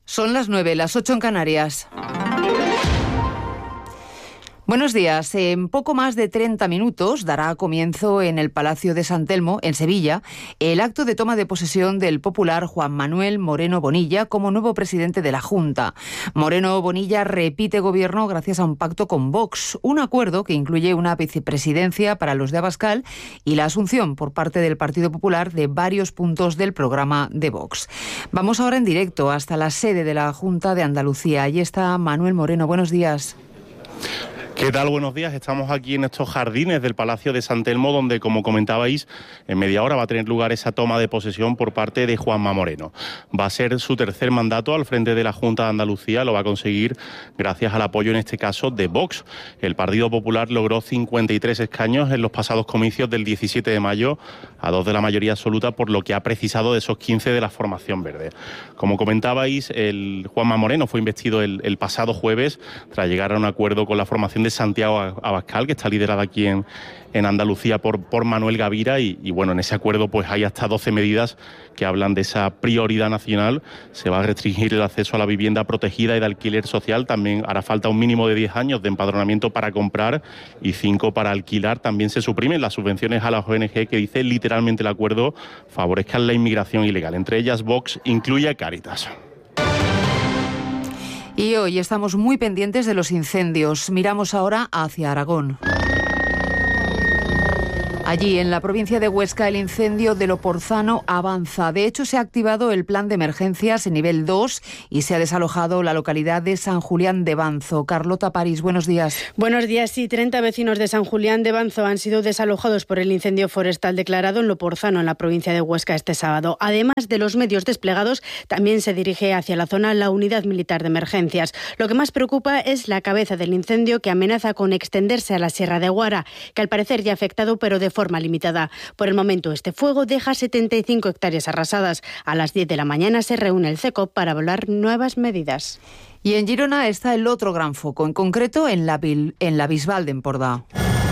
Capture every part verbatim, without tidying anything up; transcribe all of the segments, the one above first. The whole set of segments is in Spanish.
Son las nueve, las ocho en Canarias. Buenos días. En poco más de treinta minutos dará comienzo en el Palacio de San Telmo, en Sevilla, el acto de toma de posesión del popular Juan Manuel Moreno Bonilla como nuevo presidente de la Junta. Moreno Bonilla repite gobierno gracias a un pacto con Vox, un acuerdo que incluye una vicepresidencia para los de Abascal y la asunción por parte del Partido Popular de varios puntos del programa de Vox. Vamos ahora en directo hasta la sede de la Junta de Andalucía. Allí está Manuel Moreno. Buenos días. ¿Qué tal? Buenos días. Estamos aquí en estos jardines del Palacio de San Telmo, donde, como comentabais, en media hora va a tener lugar esa toma de posesión por parte de Juanma Moreno. Va a ser su tercer mandato al frente de la Junta de Andalucía. Lo va a conseguir gracias al apoyo, en este caso, de Vox. El Partido Popular logró cincuenta y tres escaños en los pasados comicios del diecisiete de mayo, a dos de la mayoría absoluta, por lo que ha precisado de esos quince de la formación verde. Como comentabais, el Juanma Moreno fue investido el, el pasado jueves tras llegar a un acuerdo con la formación de Santiago Abascal, que está liderada aquí en, en Andalucía por, por Manuel Gavira, y, y bueno, en ese acuerdo pues hay hasta doce medidas que hablan de esa prioridad nacional. Se va a restringir el acceso a la vivienda protegida y de alquiler social. También hará falta un mínimo de diez años de empadronamiento para comprar y cinco para alquilar. También se suprimen las subvenciones a las O N G, que dice literalmente el acuerdo favorezcan la inmigración ilegal. Entre ellas, Vox incluye a Cáritas. Y hoy estamos muy pendientes de los incendios. Miramos ahora hacia Aragón. Allí, en la provincia de Huesca, el incendio de Loporzano avanza. De hecho, se ha activado el plan de emergencias en nivel dos y se ha desalojado la localidad de San Julián de Banzo. Carlota París, buenos días. Buenos días. Sí, treinta vecinos de San Julián de Banzo han sido desalojados por el incendio forestal declarado en Loporzano, en la provincia de Huesca, este sábado. Además de los medios desplegados, también se dirige hacia la zona la unidad militar de emergencias. Lo que más preocupa es la cabeza del incendio, que amenaza con extenderse a la Sierra de Guara, que al parecer ya ha afectado, pero de forma limitada. Por el momento, este fuego deja setenta y cinco hectáreas arrasadas. A las diez de la mañana se reúne el C E C O P para evaluar nuevas medidas. Y en Girona está el otro gran foco, en concreto en la, en la Bisbal de Empordà.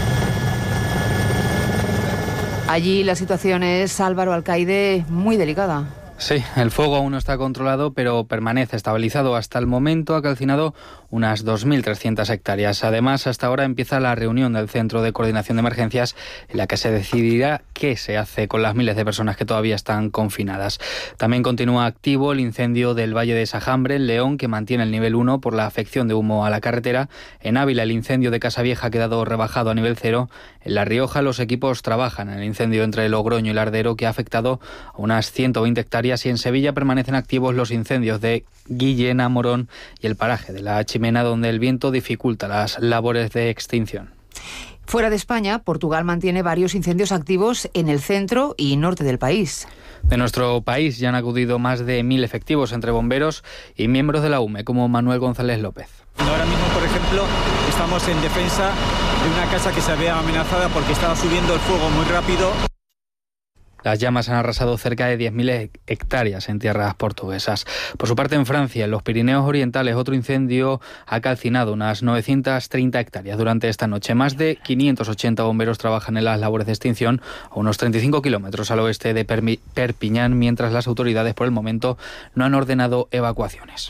Allí la situación es, Álvaro Alcaide, muy delicada. Sí, el fuego aún no está controlado, pero permanece estabilizado. Hasta el momento ha calcinado unas dos mil trescientas hectáreas. Además, hasta ahora empieza la reunión del Centro de Coordinación de Emergencias, en la que se decidirá qué se hace con las miles de personas que todavía están confinadas. También continúa activo el incendio del Valle de Sajambre, en León, que mantiene el nivel uno por la afección de humo a la carretera. En Ávila, el incendio de Casavieja ha quedado rebajado a nivel cero. En La Rioja, los equipos trabajan en el incendio entre Logroño y Lardero, que ha afectado a unas ciento veinte hectáreas. Y en Sevilla permanecen activos los incendios de Guillena, Morón y el paraje de la Chimena, donde el viento dificulta las labores de extinción. Fuera de España, Portugal mantiene varios incendios activos en el centro y norte del país. De nuestro país ya han acudido más de mil efectivos entre bomberos y miembros de la U M E, como Manuel González López. Ahora mismo, por ejemplo, estamos en defensa de una casa que se había amenazada porque estaba subiendo el fuego muy rápido. Las llamas han arrasado cerca de diez mil hectáreas en tierras portuguesas. Por su parte, en Francia, en los Pirineos Orientales, otro incendio ha calcinado unas novecientas treinta hectáreas durante esta noche. Más de quinientos ochenta bomberos trabajan en las labores de extinción a unos treinta y cinco kilómetros al oeste de Permi- Perpiñán, mientras las autoridades, por el momento, no han ordenado evacuaciones.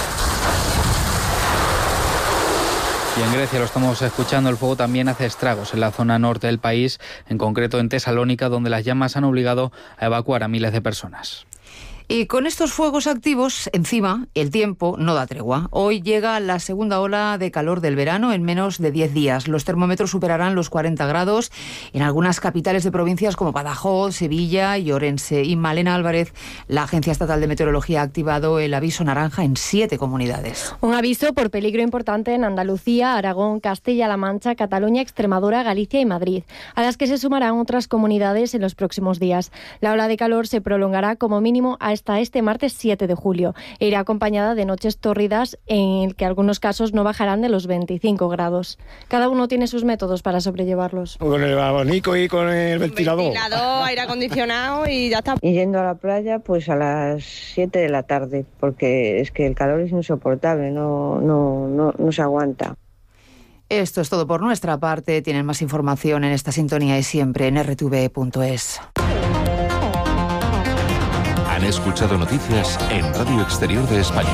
Y en Grecia, lo estamos escuchando, el fuego también hace estragos en la zona norte del país, en concreto en Tesalónica, donde las llamas han obligado a evacuar a miles de personas. Y con estos fuegos activos, encima, el tiempo no da tregua. Hoy llega la segunda ola de calor del verano en menos de diez días. Los termómetros superarán los cuarenta grados en algunas capitales de provincias como Badajoz, Sevilla y Orense. Y Malena Álvarez, la Agencia Estatal de Meteorología, ha activado el aviso naranja en siete comunidades. Un aviso por peligro importante en Andalucía, Aragón, Castilla-La Mancha, Cataluña, Extremadura, Galicia y Madrid, a las que se sumarán otras comunidades en los próximos días. La ola de calor se prolongará como mínimo a hasta este martes siete de julio e irá acompañada de noches tórridas en el que algunos casos no bajarán de los veinticinco grados. Cada uno tiene sus métodos para sobrellevarlos. Con el abanico y con el ventilador. Ventilador, aire acondicionado y ya está. Y yendo a la playa pues a las siete de la tarde, porque es que el calor es insoportable, no, no, no, no se aguanta. Esto es todo por nuestra parte. Tienen más información en esta sintonía y siempre en erre te ve punto es. escuchado noticias en Radio Exterior de España.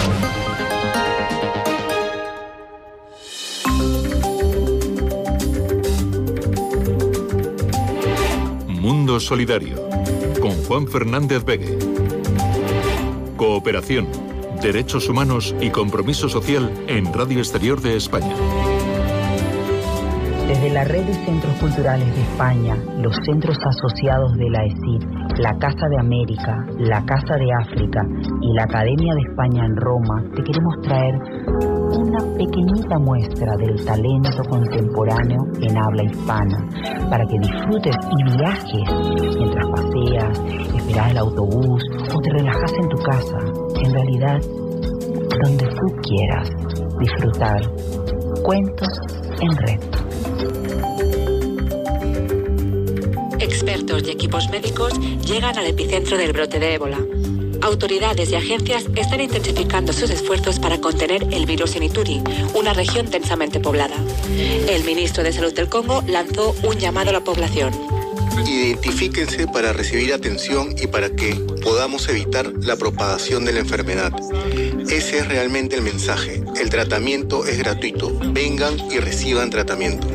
Mundo Solidario, con Juan Fernández Begue. Cooperación, derechos humanos y compromiso social en Radio Exterior de España. Desde la Red de Centros Culturales de España, los centros asociados de la E S I D, la Casa de América, la Casa de África y la Academia de España en Roma, te queremos traer una pequeñita muestra del talento contemporáneo en habla hispana, para que disfrutes y viajes mientras paseas, esperas el autobús o te relajas en tu casa. En realidad, donde tú quieras disfrutar. Cuentos en Red. Expertos y equipos médicos llegan al epicentro del brote de ébola. Autoridades y agencias están intensificando sus esfuerzos para contener el virus en Ituri, una región densamente poblada. El ministro de Salud del Congo lanzó un llamado a la población. Identifíquense para recibir atención y para que podamos evitar la propagación de la enfermedad. Ese es realmente el mensaje. El tratamiento es gratuito. Vengan y reciban tratamiento.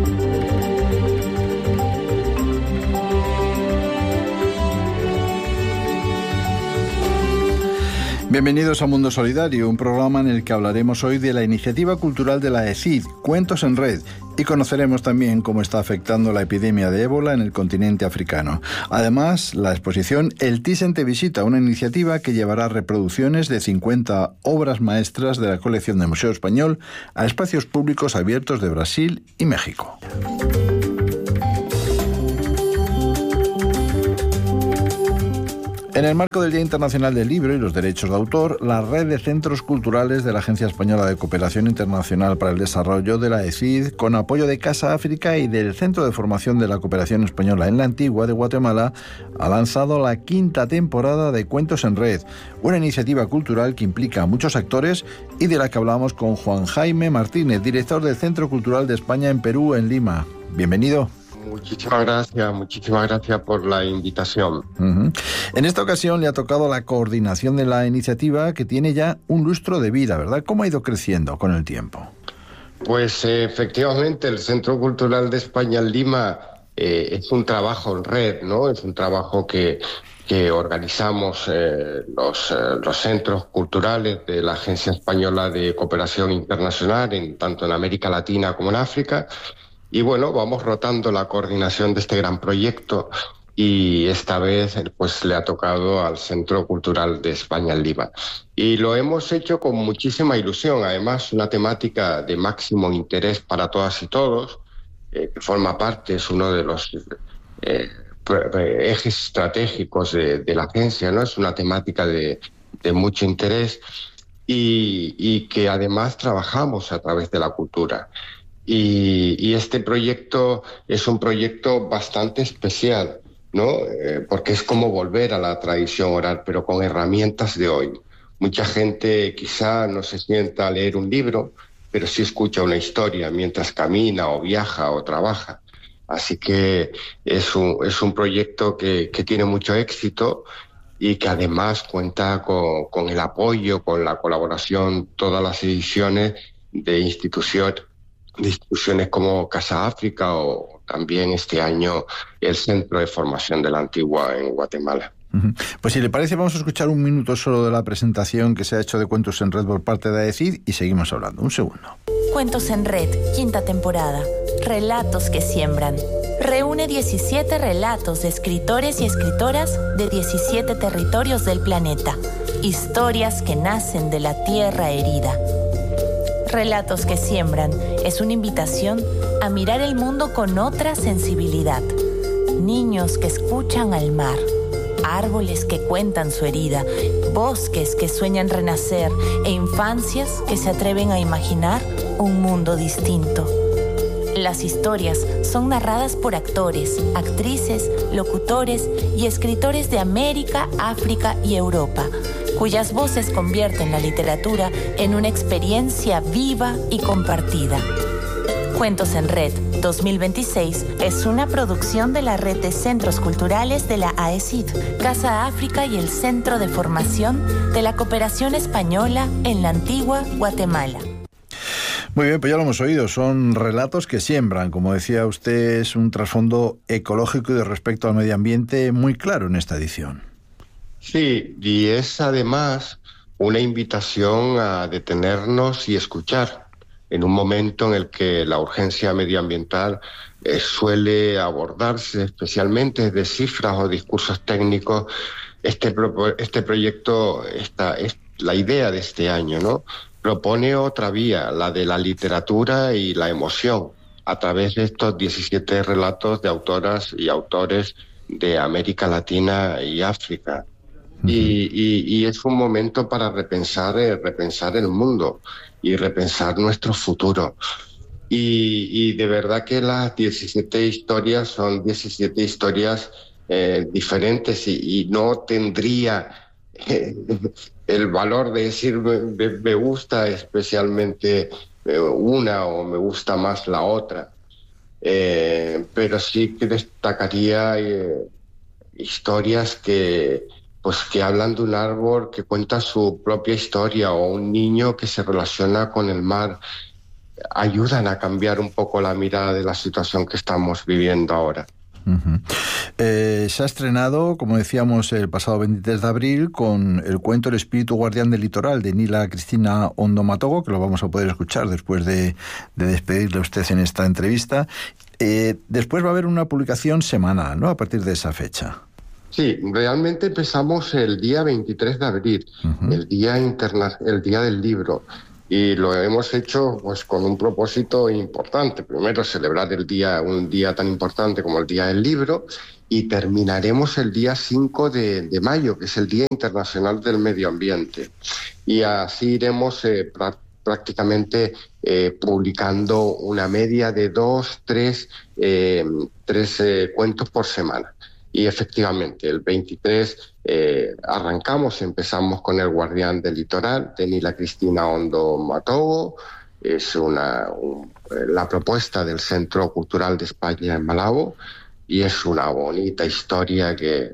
Bienvenidos a Mundo Solidario, un programa en el que hablaremos hoy de la iniciativa cultural de la E S I D, Cuentos en Red, y conoceremos también cómo está afectando la epidemia de ébola en el continente africano. Además, la exposición El Thyssen te visita, una iniciativa que llevará reproducciones de cincuenta obras maestras de la colección del Museo Español a espacios públicos abiertos de Brasil y México. En el marco del Día Internacional del Libro y los Derechos de Autor, la Red de Centros Culturales de la Agencia Española de Cooperación Internacional para el Desarrollo de la E S I D, con apoyo de Casa África y del Centro de Formación de la Cooperación Española en la Antigua de Guatemala, ha lanzado la quinta temporada de Cuentos en Red, una iniciativa cultural que implica a muchos actores y de la que hablamos con Juan Jaime Martínez, director del Centro Cultural de España en Perú, en Lima. Bienvenido. Muchísimas gracias, muchísimas gracias por la invitación. Uh-huh. En esta ocasión le ha tocado la coordinación de la iniciativa, que tiene ya un lustro de vida, ¿verdad? ¿Cómo ha ido creciendo con el tiempo? Pues eh, efectivamente el Centro Cultural de España en Lima eh, es un trabajo en red, ¿no? Es un trabajo que, que organizamos eh, los, eh, los centros culturales de la Agencia Española de Cooperación Internacional, en, tanto en América Latina como en África. Y bueno, vamos rotando la coordinación de este gran proyecto y esta vez pues le ha tocado al Centro Cultural de España en Lima. Y lo hemos hecho con muchísima ilusión, además una temática de máximo interés para todas y todos, eh, que forma parte, es uno de los eh, ejes estratégicos de, de la agencia, ¿no? Es una temática de, de mucho interés y, y que además trabajamos a través de la cultura. Y, y este proyecto es un proyecto bastante especial, ¿no? Eh, porque es como volver a la tradición oral, pero con herramientas de hoy. Mucha gente quizá no se sienta a leer un libro, pero sí escucha una historia mientras camina o viaja o trabaja. Así que es un, es un proyecto que, que tiene mucho éxito y que además cuenta con, con el apoyo, con la colaboración, todas las ediciones de instituciones de instituciones como Casa África o también este año el Centro de Formación de la Antigua en Guatemala. Uh-huh. Pues si le parece, vamos a escuchar un minuto solo de la presentación que se ha hecho de Cuentos en Red por parte de E S I D y seguimos hablando. Un segundo. Cuentos en Red, quinta temporada. Relatos que siembran. Reúne diecisiete relatos de escritores y escritoras de diecisiete territorios del planeta. Historias que nacen de la tierra herida. Relatos que siembran es una invitación a mirar el mundo con otra sensibilidad. Niños que escuchan al mar, árboles que cuentan su herida, bosques que sueñan renacer e infancias que se atreven a imaginar un mundo distinto. Las historias son narradas por actores, actrices, locutores y escritores de América, África y Europa, cuyas voces convierten la literatura en una experiencia viva y compartida. Cuentos en Red dos mil veintiséis es una producción de la Red de Centros Culturales de la A E C I D, Casa África y el Centro de Formación de la Cooperación Española en la Antigua Guatemala. Muy bien, pues ya lo hemos oído, son relatos que siembran, como decía usted, es un trasfondo ecológico y de respecto al medio ambiente muy claro en esta edición. Sí, y es además una invitación a detenernos y escuchar en un momento en el que la urgencia medioambiental eh, suele abordarse especialmente de cifras o discursos técnicos. Este, pro, este proyecto, esta, es la idea de este año, ¿no? Propone otra vía, la de la literatura y la emoción, a través de estos diecisiete relatos de autoras y autores de América Latina y África. Uh-huh. Y, y, y es un momento para repensar, eh, repensar el mundo y repensar nuestro futuro. Y, y de verdad que las diecisiete historias son diecisiete historias eh, diferentes y, y no tendría eh, el valor de decir me, me gusta especialmente eh, una o me gusta más la otra. Eh, pero sí que destacaría eh, historias que pues que hablan de un árbol que cuenta su propia historia o un niño que se relaciona con el mar. Ayudan a cambiar un poco la mirada de la situación que estamos viviendo ahora. Uh-huh. Eh, se ha estrenado, como decíamos, el pasado veintitrés de abril con el cuento El espíritu guardián del litoral de Nila Cristina Ondo Matogo, que lo vamos a poder escuchar después de, de despedirle a usted en esta entrevista. Eh, después va a haber una publicación semanal, ¿no?, a partir de esa fecha. Sí, realmente empezamos el día veintitrés de abril, uh-huh. el día interna- el día del libro. Y lo hemos hecho pues con un propósito importante. Primero, celebrar el día, un día tan importante como el Día del Libro, y terminaremos el día cinco de, de mayo, que es el Día Internacional del Medio Ambiente. Y así iremos eh, pra- prácticamente eh, publicando una media de dos, tres, eh, tres eh, cuentos por semana. Y efectivamente, el veintitrés eh, arrancamos, empezamos con El guardián del litoral, de Nila Cristina Ondo Matogo. Es una, un, la propuesta del Centro Cultural de España en Malabo, y es una bonita historia que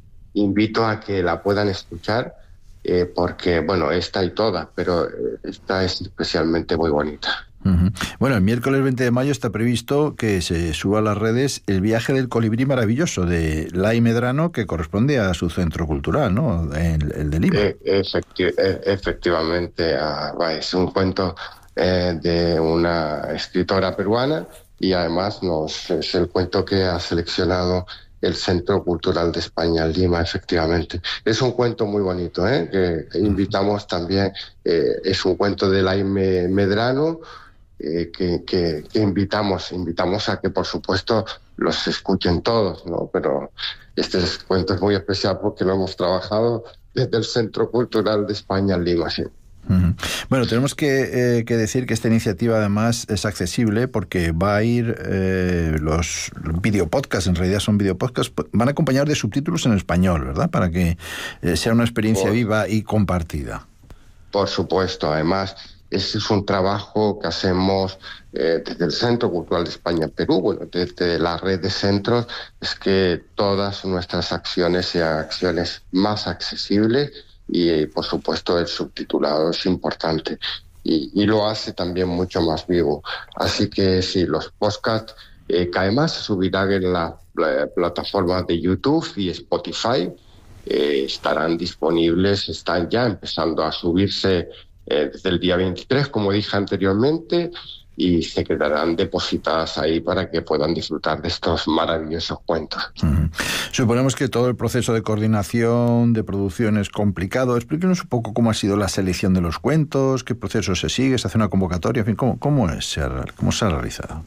invito a que la puedan escuchar, eh, porque, bueno, esta y todas, pero esta es especialmente muy bonita. Uh-huh. Bueno, el miércoles veinte de mayo está previsto que se suba a las redes El viaje del colibrí maravilloso de Lai Medrano, que corresponde a su centro cultural, ¿no?, el, el de Lima. Eh, efecti- eh, efectivamente, uh, es un cuento eh, de una escritora peruana, y además nos, es el cuento que ha seleccionado el Centro Cultural de España en Lima, efectivamente. Es un cuento muy bonito, ¿eh? que, que invitamos también, eh, es un cuento de Lai Medrano, Eh, que, que, que invitamos invitamos a que, por supuesto, los escuchen todos, ¿no? Pero este cuento es muy especial porque lo hemos trabajado desde el Centro Cultural de España en Lima, sí. Uh-huh. Bueno, tenemos que, eh, que decir que esta iniciativa además es accesible porque va a ir eh, los videopodcasts, en realidad son videopodcasts, van acompañados de subtítulos en español, ¿verdad? Para que eh, sea una experiencia por, viva y compartida. Por supuesto, además ese es un trabajo que hacemos eh, desde el Centro Cultural de España en Perú, bueno, desde la red de centros, es que todas nuestras acciones sean acciones más accesibles y, eh, por supuesto, el subtitulado es importante y, y lo hace también mucho más vivo. Así que sí, los podcasts eh, que además se subirán en las la plataformas de YouTube y Spotify, eh, estarán disponibles, están ya empezando a subirse Eh, desde el día veintitrés, como dije anteriormente, y se quedarán depositadas ahí para que puedan disfrutar de estos maravillosos cuentos. Uh-huh. Suponemos que todo el proceso de coordinación, de producción es complicado. Explíquenos un poco cómo ha sido la selección de los cuentos, qué proceso se sigue, se hace una convocatoria, en fin, cómo, cómo, es, cómo se ha realizado.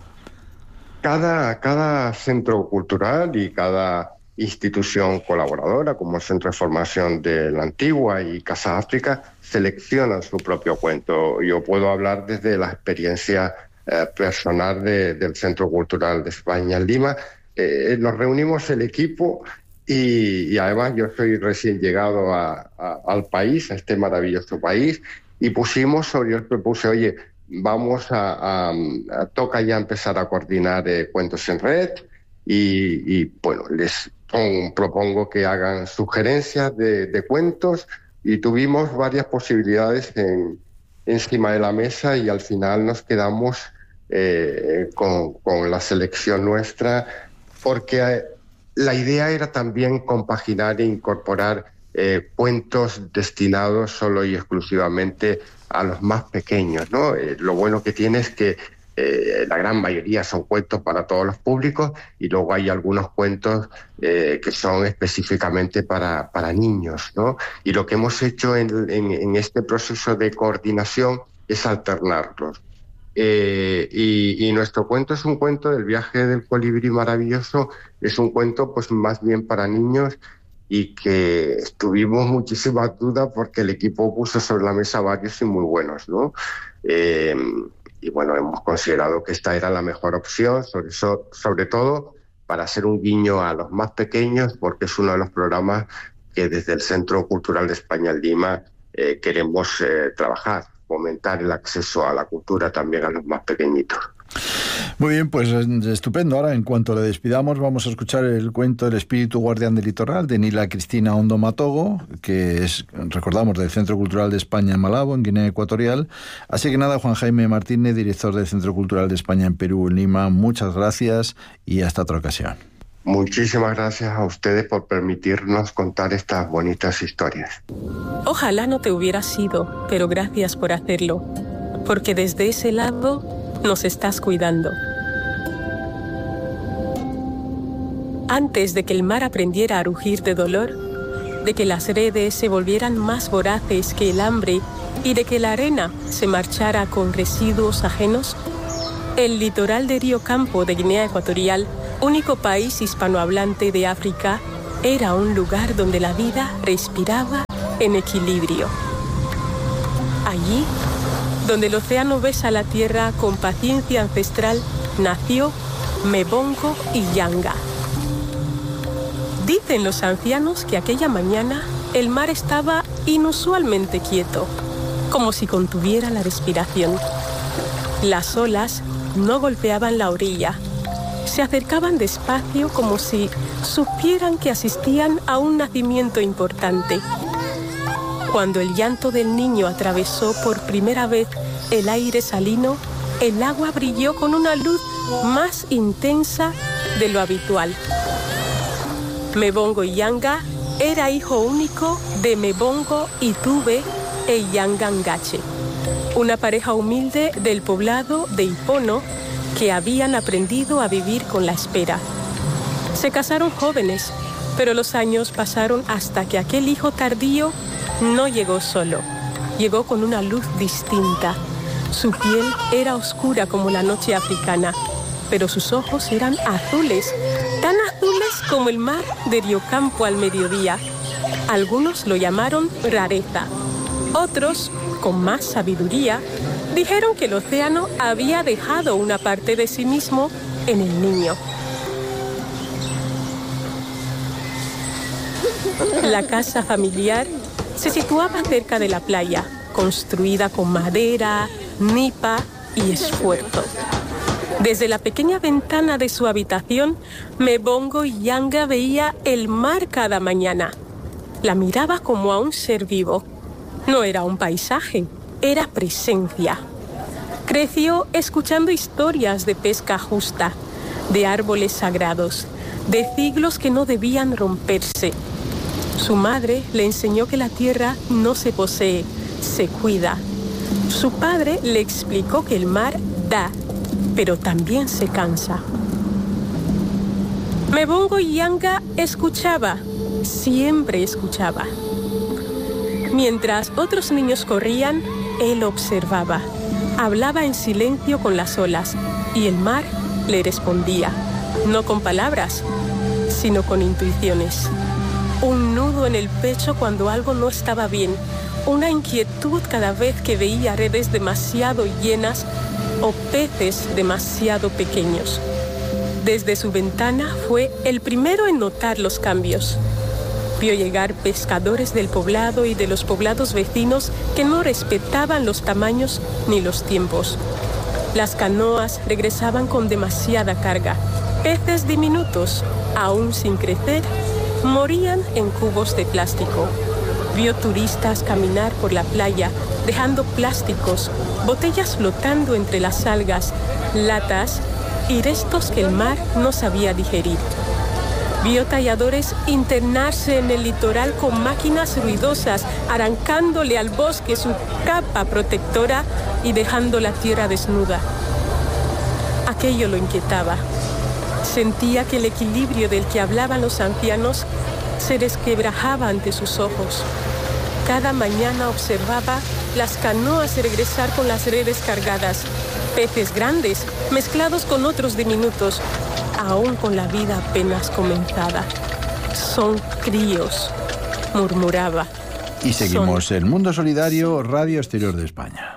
Cada, cada centro cultural y cada institución colaboradora, como el Centro de Formación de la Antigua y Casa África, seleccionan su propio cuento. Yo puedo hablar desde la experiencia eh, personal de, del Centro Cultural de España en Lima. Eh, nos reunimos el equipo y, y además yo soy recién llegado a, a, al país, a este maravilloso país, y pusimos sobre, yo propuse, oye, vamos a, a, a toca ya empezar a coordinar eh, cuentos en red y, y bueno, les pon, propongo que hagan sugerencias de, de cuentos y tuvimos varias posibilidades en, encima de la mesa y al final nos quedamos eh, con, con la selección nuestra porque eh, la idea era también compaginar e incorporar eh, cuentos destinados solo y exclusivamente a los más pequeños, ¿no? Eh, lo bueno que tiene es que eh, la gran mayoría son cuentos para todos los públicos y luego hay algunos cuentos eh, que son específicamente para, para niños, ¿no? Y lo que hemos hecho en, en, en este proceso de coordinación es alternarlos. Eh, y, y nuestro cuento es un cuento del viaje del colibrí maravilloso, es un cuento pues más bien para niños y que tuvimos muchísimas dudas porque el equipo puso sobre la mesa varios y muy buenos, ¿no? Eh, y bueno, hemos considerado que esta era la mejor opción, sobre, eso, sobre todo para hacer un guiño a los más pequeños, porque es uno de los programas que desde el Centro Cultural de España en Lima eh, queremos eh, trabajar, fomentar el acceso a la cultura también a los más pequeñitos. Muy bien, pues estupendo. Ahora, en cuanto le despidamos, vamos a escuchar el cuento El espíritu guardián del litoral, de Nila Cristina Ondo Matogo, que es, recordamos, del Centro Cultural de España en Malabo, en Guinea Ecuatorial. Así que nada, Juan Jaime Martínez, director del Centro Cultural de España en Perú, en Lima, muchas gracias y hasta otra ocasión. Muchísimas gracias a ustedes por permitirnos contar estas bonitas historias. Ojalá no te hubieras ido, pero gracias por hacerlo, porque desde ese lado nos estás cuidando. Antes de que el mar aprendiera a rugir de dolor, de que las redes se volvieran más voraces que el hambre y de que la arena se marchara con residuos ajenos, el litoral de Río Campo de Guinea Ecuatorial, único país hispanohablante de África, era un lugar donde la vida respiraba en equilibrio. Allí, donde el océano besa la tierra con paciencia ancestral, nació Mebongo y Yanga. Dicen los ancianos que aquella mañana el mar estaba inusualmente quieto, como si contuviera la respiración. Las olas no golpeaban la orilla, se acercaban despacio como si supieran que asistían a un nacimiento importante. Cuando el llanto del niño atravesó por primera vez el aire salino, el agua brilló con una luz más intensa de lo habitual. Mebongo y Yanga era hijo único de Mebongo Itube e Yanga Ngache, una pareja humilde del poblado de Ipono que habían aprendido a vivir con la espera. Se casaron jóvenes, pero los años pasaron hasta que aquel hijo tardío no llegó solo, llegó con una luz distinta. Su piel era oscura como la noche africana, pero sus ojos eran azules, tan azules como el mar de Río Campo al mediodía. Algunos lo llamaron rareza, otros, con más sabiduría, dijeron que el océano había dejado una parte de sí mismo en el niño. La casa familiar se situaba cerca de la playa, construida con madera, nipa y esfuerzo. Desde la pequeña ventana de su habitación, Mebongo y Yanga veía el mar cada mañana. La miraba como a un ser vivo. No era un paisaje, era presencia. Creció escuchando historias de pesca justa, de árboles sagrados, de siglos que no debían romperse. Su madre le enseñó que la tierra no se posee, se cuida. Su padre le explicó que el mar da, pero también se cansa. Mebongo y Yanga escuchaba, siempre escuchaba. Mientras otros niños corrían, él observaba. Hablaba en silencio con las olas y el mar le respondía, no con palabras, sino con intuiciones. Un nudo en el pecho cuando algo no estaba bien, una inquietud cada vez que veía redes demasiado llenas o peces demasiado pequeños. Desde su ventana fue el primero en notar los cambios. Vio llegar pescadores del poblado y de los poblados vecinos que no respetaban los tamaños ni los tiempos. Las canoas regresaban con demasiada carga. Peces diminutos, aún sin crecer, morían en cubos de plástico. Vio turistas caminar por la playa, dejando plásticos, botellas flotando entre las algas, latas y restos que el mar no sabía digerir. Vio talladores internarse en el litoral con máquinas ruidosas, arrancándole al bosque su capa protectora y dejando la tierra desnuda. Aquello lo inquietaba. Sentía que el equilibrio del que hablaban los ancianos se resquebrajaba ante sus ojos. Cada mañana observaba las canoas regresar con las redes cargadas, peces grandes mezclados con otros diminutos, aún con la vida apenas comenzada. Son críos, murmuraba. Y seguimos en Mundo Solidario, Radio Exterior de España.